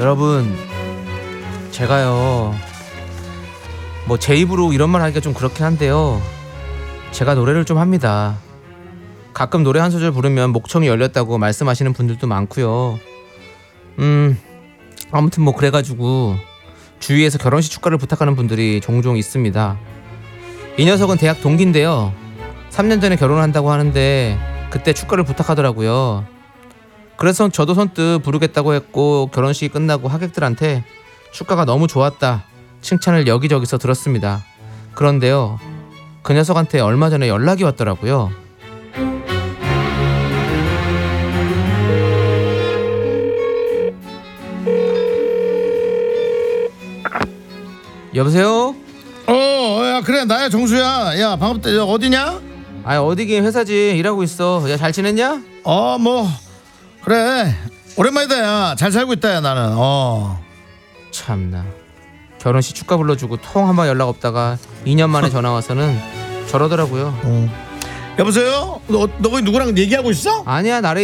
여러분, 제가요, 뭐 제 입으로 이런 말 하기가 좀 그렇긴 한데요, 제가 노래를 좀 합니다. 가끔 노래 한 소절 부르면 목청이 열렸다고 말씀하시는 분들도 많고요. 아무튼 뭐 그래가지고 주위에서 결혼식 축가를 부탁하는 분들이 종종 있습니다. 이 녀석은 대학 동기인데요, 3년 전에 결혼을 한다고 하는데 그때 축가를 부탁하더라고요. 그래서 저도 선뜻 부르겠다고 했고, 결혼식이 끝나고 하객들한테 축가가 너무 좋았다 칭찬을 여기저기서 들었습니다. 그런데요, 그 녀석한테 얼마 전에 연락이 왔더라고요. 여보세요? 야, 그래, 나야, 정수야. 야, 반갑다. 야, 어디냐? 아, 어디긴 회사지. 일하고 있어. 야, 잘 지냈냐? 뭐 그래, 오랜만이다. 야, 잘 살고 있다. 야, 나는. 참나, 결혼식 축가 불러주고 통 한번 연락 없다가 2년 만에 전화 와서는 저러더라고요. 여보세요? 너 거기 누구랑 얘기하고 있어? 아니야, 나래